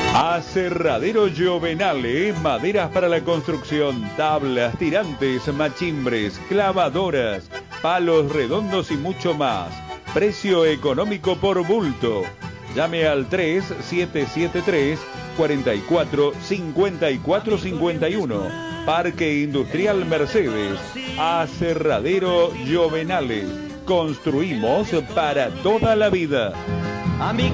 Aserradero Giovenale, maderas para la construcción, tablas, tirantes, machimbres, clavadoras, palos redondos y mucho más. Precio económico por bulto. Llame al 3773-445451. Parque Industrial Mercedes. Aserradero Giovenale. Construimos para toda la vida.